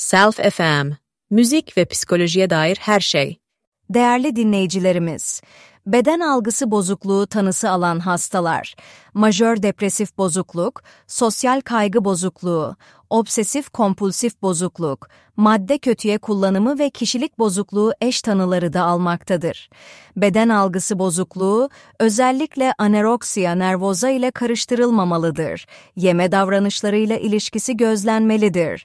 Self FM, müzik ve psikolojiye dair her şey. Değerli dinleyicilerimiz, beden algısı bozukluğu tanısı alan hastalar, majör depresif bozukluk, sosyal kaygı bozukluğu, obsesif kompulsif bozukluk, madde kötüye kullanımı ve kişilik bozukluğu eş tanıları da almaktadır. Beden algısı bozukluğu özellikle anoreksiya nervoza ile karıştırılmamalıdır. Yeme davranışlarıyla ilişkisi gözlenmelidir.